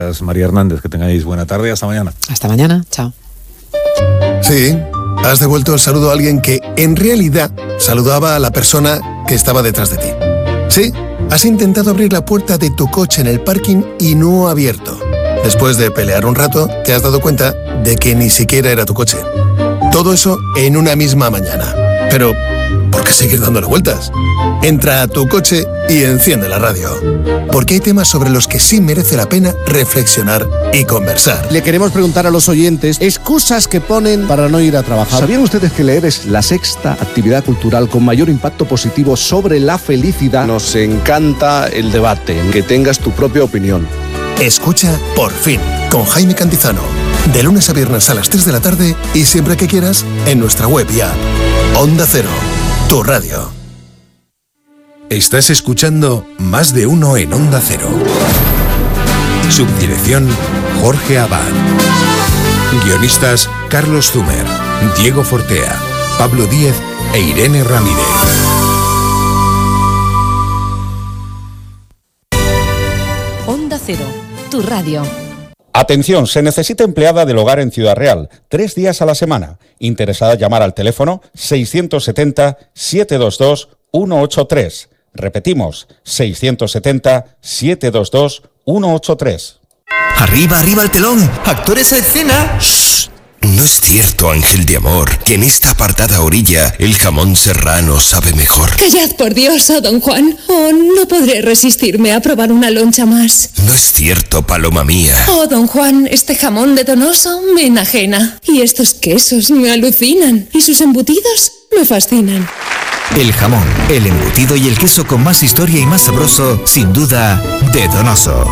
María Hernández, que tengáis buena tarde y hasta mañana. Hasta mañana, chao. Sí, has devuelto el saludo a alguien que en realidad saludaba a la persona que estaba detrás de ti. Sí, has intentado abrir la puerta de tu coche en el parking y no ha abierto. Después de pelear un rato, te has dado cuenta de que ni siquiera era tu coche. Todo eso en una misma mañana. Pero, ¿por qué seguir dándole vueltas? Entra a tu coche y enciende la radio. Porque hay temas sobre los que sí merece la pena reflexionar y conversar. Le queremos preguntar a los oyentes excusas que ponen para no ir a trabajar. ¿Sabían ustedes que leer es la sexta actividad cultural con mayor impacto positivo sobre la felicidad? Nos encanta el debate, que tengas tu propia opinión. Escucha Por Fin, con Jaime Cantizano. De lunes a viernes a las 3 de la tarde y siempre que quieras en nuestra web y app. Onda Cero, tu radio. Estás escuchando Más de Uno en Onda Cero. Subdirección Jorge Abad. Guionistas Carlos Zumer, Diego Fortea, Pablo Díez e Irene Ramírez. Onda Cero, tu radio. Atención, se necesita empleada del hogar en Ciudad Real, 3 días a la semana. Interesada, llamar al teléfono 670-722-183. Repetimos, 670-722-183. ¡Arriba, arriba el telón! ¡Actores a escena! ¡Shh! No es cierto, ángel de amor, que en esta apartada orilla el jamón serrano sabe mejor. Callad, por Dios, oh don Juan. Oh, no podré resistirme a probar una loncha más. No es cierto, paloma mía. Oh, don Juan, este jamón de Donoso me enajena. Y estos quesos me alucinan. Y sus embutidos me fascinan. El jamón, el embutido y el queso con más historia y más sabroso, sin duda, de Donoso.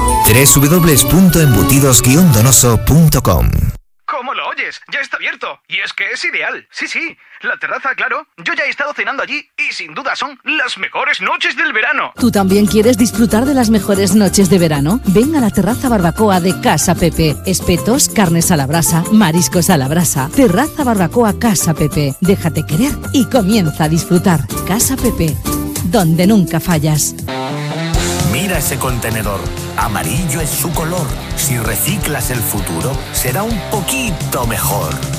www.embutidos-donoso.com. ¿Cómo lo oyes? Ya está abierto. Y es que es ideal. Sí, la terraza, claro. Yo ya he estado cenando allí y sin duda son las mejores noches del verano. ¿Tú también quieres disfrutar de las mejores noches de verano? Ven a la terraza barbacoa de Casa Pepe. Espetos, carnes a la brasa, mariscos a la brasa. Terraza barbacoa Casa Pepe. Déjate querer y comienza a disfrutar. Casa Pepe, donde nunca fallas. Mira ese contenedor. Amarillo es su color. Si reciclas el futuro, será un poquito mejor.